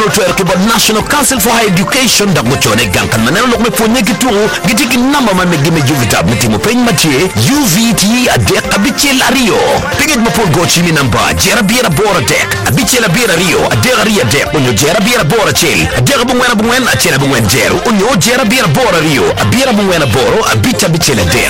no to the National Council for Higher Education da gochone gankan manelo lokme ponye kituru gitiki namba ma megime juvita mtimo pen matie UVT ade abichel ario pigit mo pon gochi mi namba jera biera bora dek abichel biera rio ade ria dek onyo jera biera bora chel ade bungwena achela bungwen jeru onyo jera biera bora rio abiera bungwena boro abicha bichel dek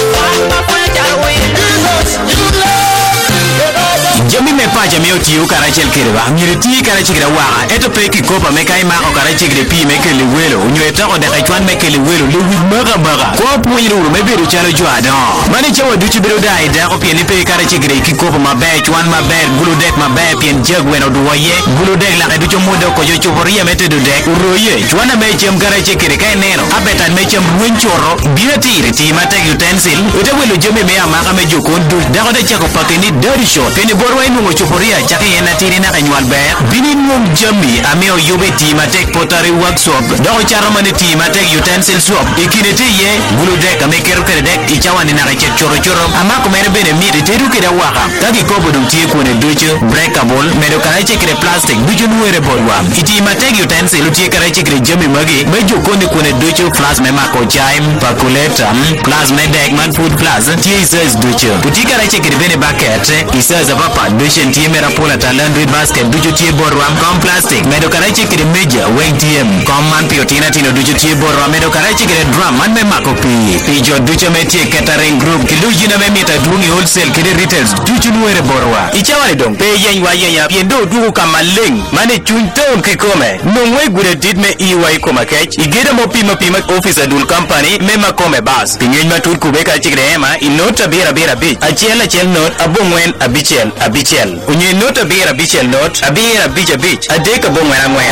Jami me pa jami oti u karachel kirwa ngiriti karachikira wa eto peki kopa me kai ma o karachikire pi me kele welo unyo eto o de kwan me kele welo le wi maga ko pu yiru me beru chalo jwada mani chewa duchi beru dai da ko pi ni pe karachikire ki kopa ma be chwan ma be gulu dek ma be pi en jeg weno do waye gulu dek la du chomo do ko jo choboria mete do dek uroye chwana me chem karachikire kai nero abetan me chem wenchoro biati riti mate utensil ute welo jami me amaka me jokon do da ko de cheko pakeni dari show peni borwa inu choporia chake yena tiri na kanywal be binin mum jami ameo yobe team attack pottery workshop do charama ne team attack utensil shop ikinete ye gulu dek amekeru kere dek ichawani na kache choro amako mere bene miri teru kere waka kaki kobo dum tie kone ducho breakable medo karache kere plastic ducho nuere borwa team attack utensil utie karache kere jami magi mejo kone kone ducho plus me mako chaim pakuleta plus me dek man food plus tie says ducho utie karache kere bene bucket isaza papa dushen tie mera pola talandri basket ducho tie borwa com plastic medo karache kere meja weng tiem com man piotina tino ducho tie borwa medo karache kere drum man me mako pijo ducho metie catering group kiluji na me mita dungi wholesale kere retails ducho nuere borwa ichawale dong pe yen wa yen ya piendo dugu kamaleng mane chunton kikome nongwe gure dit me iwa koma kech igeda mo pima officer dul company me makome bas pinyen matur kubeka chikre ema inota bera bitch achel not abongwen abichel unye nota bera bichel not abera bitch adeka bongwen angwen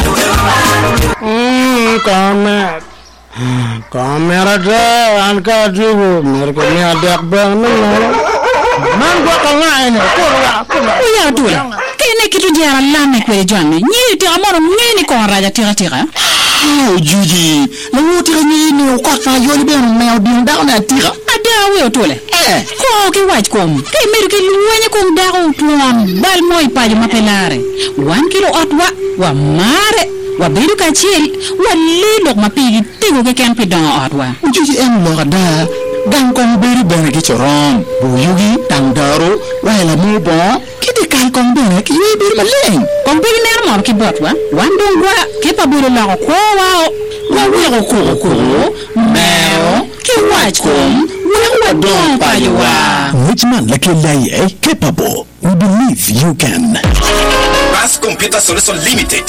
kamera de anka jugo mere ko ni adak bang man go ka ngane ko ya dula kene kitu jara lame kwe jami nyi ti amoro ngeni ko raja tira juji la wuti ni ko fa yoli be me odi nda na tira ada we otole ko ke waj kom ke mer ke luwanya kom dago tuan bal moy paje mapelare 1 kilo atwa wa mare wa beru ka chiel wa lilo mapigi tigo ke kan pidon atwa juji en lo da dan kon beru bene ke choron bu yugi tangdaro wa la mu bon kidi kan kon bene ki beru maleng kon beru ner mor ki botwa wandon gwa ke pa beru la ko wa wero ko mero ke waj kom wa don pa yuwa which man like you capable we believe you can Mass Computer Solution Limited